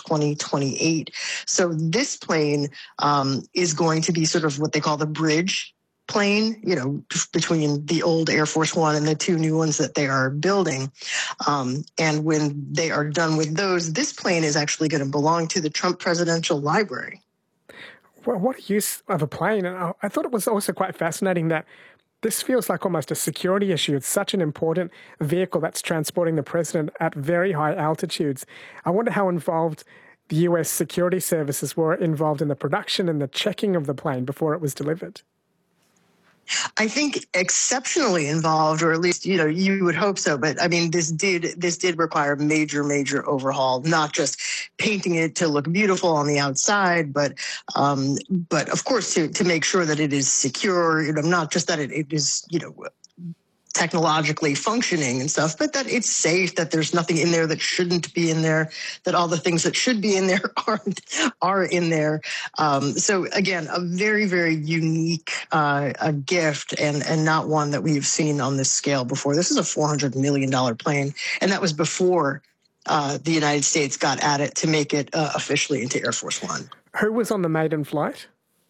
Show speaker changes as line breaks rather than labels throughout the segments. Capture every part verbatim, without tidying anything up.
twenty twenty-eight. So this plane um, is going to be sort of what they call the bridge plane, you know, between the old Air Force One and the two new ones that they are building. Um, and when they are done with those, this plane is actually going to belong to the Trump Presidential Library.
Well, what a use of a plane. And I, I thought it was also quite fascinating that this feels like almost a security issue. It's such an important vehicle that's transporting the president at very high altitudes. I wonder how involved the U S security services were involved in the production and the checking of the plane before it was delivered.
I think exceptionally involved, or at least, you know, you would hope so. But I mean, this did this did require major, major overhaul, not just painting it to look beautiful on the outside, but um, but of course to to make sure that it is secure. You know, not just that it, it is, you know, technologically functioning and stuff, but that it's safe, that there's nothing in there that shouldn't be in there, that all the things that should be in there aren't, are in there. Um, so again, a very, very unique uh, a gift, and, and not one that we've seen on this scale before. This is a four hundred million dollars plane, and that was before uh, the United States got at it to make it uh, officially into Air Force One.
Who was on the maiden flight?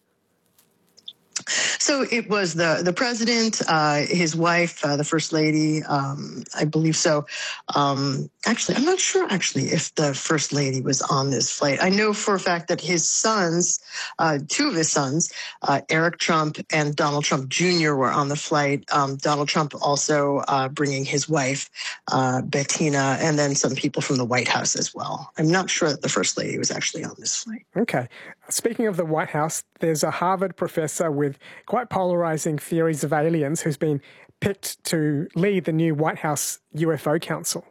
So it was the the president, uh, his wife, uh, the first lady, um, I believe so. Um, actually, I'm not sure actually if the first lady was on this flight. I know for a fact that his sons, uh, two of his sons, uh, Eric Trump and Donald Trump Junior were on the flight. Um, Donald Trump also uh, bringing his wife, uh, Bettina, and then some people from the White House as well. I'm not sure that the first lady was actually on this flight.
Okay. Speaking of the White House, there's a Harvard professor with quite polarizing theories of aliens who's been picked to lead the new White House U F O Council.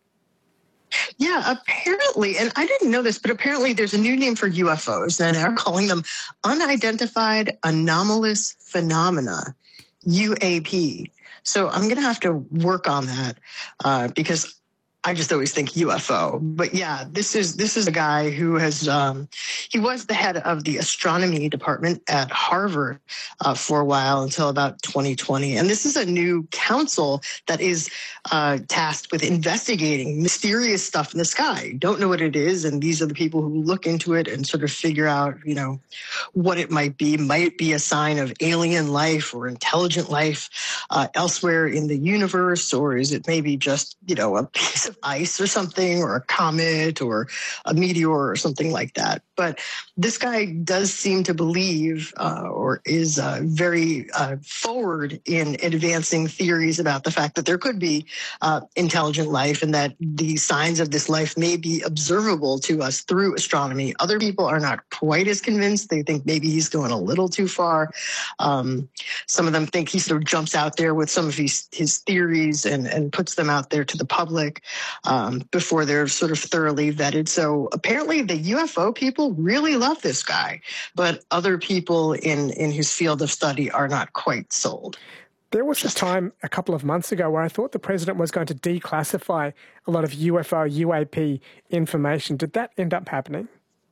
Yeah, apparently, and I didn't know this, but apparently there's a new name for U F Os, and they're calling them unidentified anomalous phenomena, U A P. So I'm going to have to work on that uh, because I just always think U F O. But yeah, this is this is a guy who has, um, he was the head of the astronomy department at Harvard uh, for a while until about twenty twenty. And this is a new council that is uh, tasked with investigating mysterious stuff in the sky. Don't know what it is. And these are the people who look into it and sort of figure out, you know, what it might be. Might be a sign of alien life or intelligent life uh, elsewhere in the universe, or is it maybe just, you know, a piece of ice or something, or a comet or a meteor or something like that. But this guy does seem to believe uh, or is uh, very uh, forward in advancing theories about the fact that there could be uh, intelligent life and that the signs of this life may be observable to us through astronomy. Other people are not quite as convinced. They think maybe he's going a little too far. Um, some of them think he sort of jumps out there with some of his, his theories and, and puts them out there to the public um, before they're sort of thoroughly vetted. So apparently the U F O people really love this guy, but other people in, in his field of study are not quite sold.
There was a time a couple of months ago where I thought the president was going to declassify a lot of U F O, U A P information. Did that end up happening?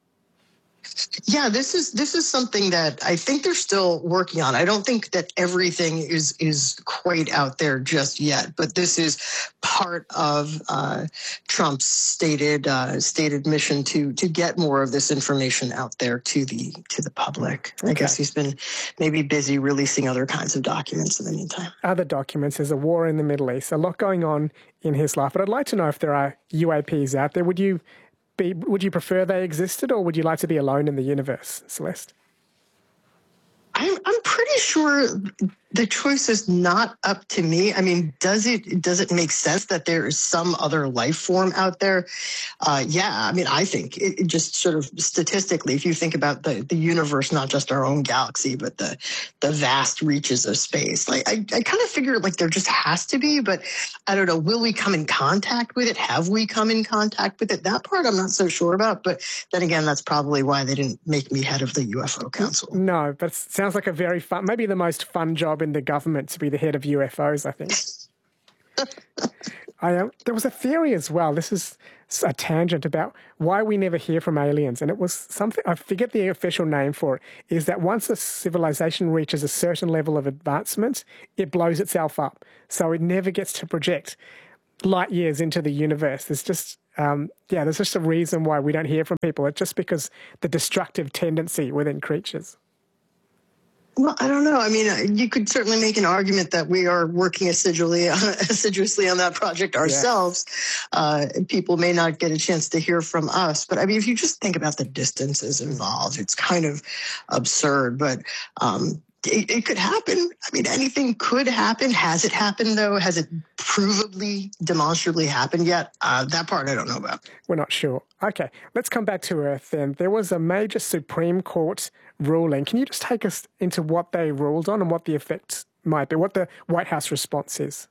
Yeah, this is this is something that I think they're still working on. I don't think that everything is is quite out there just yet, but this is part of uh, Trump's stated uh, stated mission to to get more of this information out there to the to the public. Okay. I guess he's been maybe busy releasing other kinds of documents in the meantime.
Other documents. There's a war in the Middle East, a lot going on in his life. But I'd like to know if there are U A Ps out there. Would you Be, would you prefer they existed, or would you like to be alone in the universe, Celeste?
I'm, I'm pretty sure the choice is not up to me. I mean, does it does it make sense that there is some other life form out there? Uh, yeah, I mean, I think it, it just sort of statistically, if you think about the, the universe, not just our own galaxy, but the the vast reaches of space, like I, I kind of figure like there just has to be, but I don't know, will we come in contact with it? Have we come in contact with it? That part I'm not so sure about, but then again, that's probably why they didn't make me head of the U F O Council.
No, but it sounds like a very fun, maybe the most fun job in the government to be the head of U F Os, I think. I, uh, there was a theory as well, this is a tangent, about why we never hear from aliens. And it was something, I forget the official name for it, is that once a civilization reaches a certain level of advancement, it blows itself up. So it never gets to project light years into the universe. There's just um, yeah, there's just a reason why we don't hear from people. It's just because the destructive tendency within creatures.
Well, I don't know. I mean, you could certainly make an argument that we are working assiduously, assiduously on that project ourselves. Yeah. Uh, people may not get a chance to hear from us. But I mean, if you just think about the distances involved, it's kind of absurd. But um, it, it could happen. I mean, anything could happen. Has it happened, though? Has it provably, demonstrably happened yet? Uh, that part I don't know about.
We're not sure. Okay, let's come back to Earth then. There was a major Supreme Court ruling. Can you just take us into what they ruled on and what the effect might be, what the White House response is?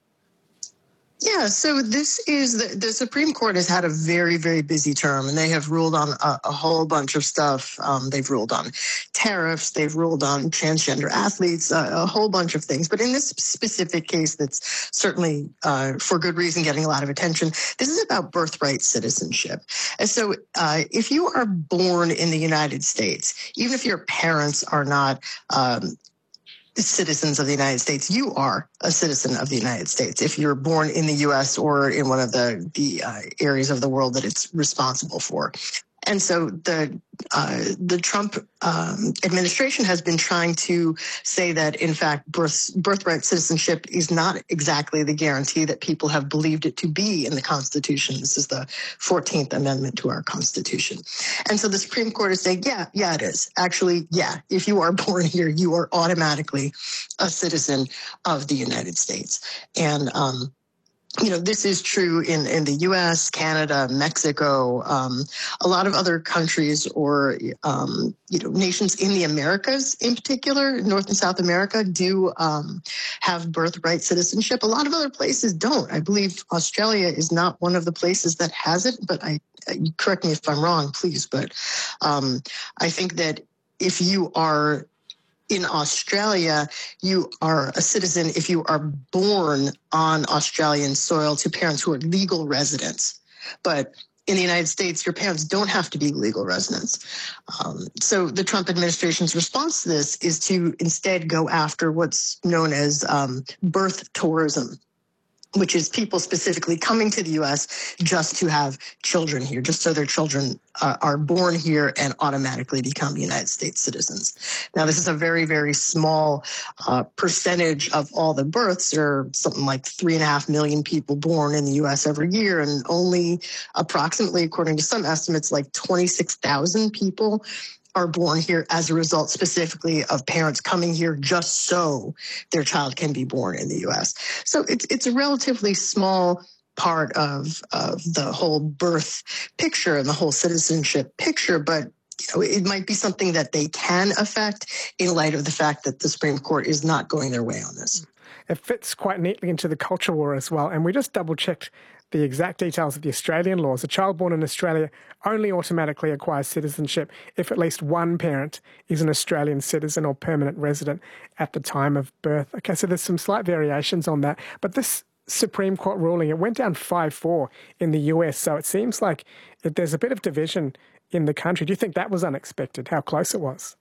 Yeah, so this is the, the Supreme Court has had a very, very busy term, and they have ruled on a, a whole bunch of stuff. Um, they've ruled on tariffs, they've ruled on transgender athletes, uh, a whole bunch of things. But in this specific case, that's certainly uh, for good reason getting a lot of attention, this is about birthright citizenship. And so uh, if you are born in the United States, even if your parents are not um, citizens of the United States, you are a citizen of the United States if you're born in the U S or in one of the, the uh, areas of the world that it's responsible for. And so the uh, the Trump um, administration has been trying to say that, in fact, birth, birthright citizenship is not exactly the guarantee that people have believed it to be in the Constitution. This is the fourteenth Amendment to our Constitution. And so the Supreme Court is saying, yeah, yeah, it is. Actually, yeah, if you are born here, you are automatically a citizen of the United States. And um You know, this is true in, in the U S, Canada, Mexico, um, a lot of other countries or, um, you know, nations in the Americas in particular, North and South America do um, have birthright citizenship. A lot of other places don't. I believe Australia is not one of the places that has it, but I correct me if I'm wrong, please. But um, I think that if you are in Australia, you are a citizen if you are born on Australian soil to parents who are legal residents. But in the United States, your parents don't have to be legal residents. Um, so the Trump administration's response to this is to instead go after what's known as um, birth tourism, which is people specifically coming to the U S just to have children here, just so their children uh, are born here and automatically become United States citizens. Now, this is a very, very small uh, percentage of all the births. There are something like three and a half million people born in the U S every year, and only approximately, according to some estimates, like twenty-six thousand people are born here as a result specifically of parents coming here just so their child can be born in the U S. So it's it's a relatively small part of, of the whole birth picture and the whole citizenship picture, but you know, it might be something that they can affect in light of the fact that the Supreme Court is not going their way on this.
It fits quite neatly into the culture war as well, and we just double-checked the exact details of the Australian laws. A child born in Australia only automatically acquires citizenship if at least one parent is an Australian citizen or permanent resident at the time of birth. Okay, so there's some slight variations on that. But this Supreme Court ruling, it went down five four in the U S, so it seems like it, there's a bit of division in the country. Do you think that was unexpected, how close it was?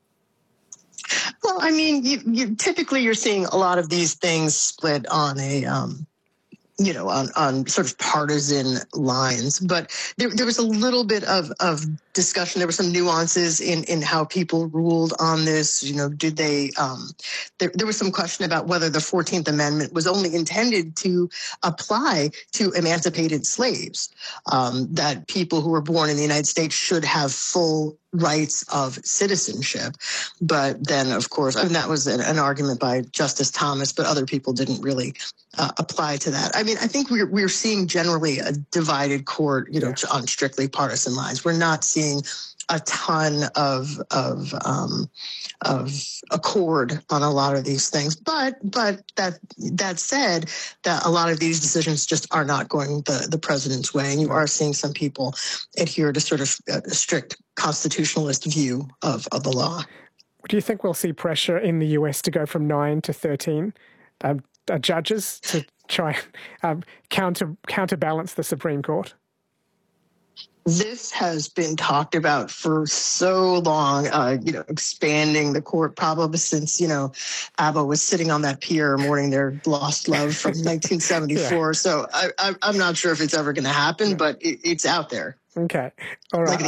Well, I mean, you, you, typically you're seeing a lot of these things split on a... Um, you know, on, on sort of partisan lines. But there, there was a little bit of, of discussion. There were some nuances in, in how people ruled on this. You know, did they, um, there, there was some question about whether the fourteenth Amendment was only intended to apply to emancipated slaves, um, that people who were born in the United States should have full rights of citizenship. But then, of course, I mean, that was an, an argument by Justice Thomas, but other people didn't really uh, apply to that. I mean, I think we're, we're seeing generally a divided court, you know, yeah. on strictly partisan lines. We're not seeing a ton of of um, of accord on a lot of these things, but but that that said, that a lot of these decisions just are not going the the president's way, and you are seeing some people adhere to sort of a strict constitutionalist view of of the law.
Do you think we'll see pressure in the U S to go from nine to thirteen um, uh, judges to try and um, counter counterbalance the Supreme Court?
This has been talked about for so long, uh, you know, expanding the court probably since, you know, ABBA was sitting on that pier mourning their lost love from nineteen seventy-four. Yeah. So I, I, I'm not sure if it's ever going to happen, yeah. but it, it's out there.
Okay. All right. Like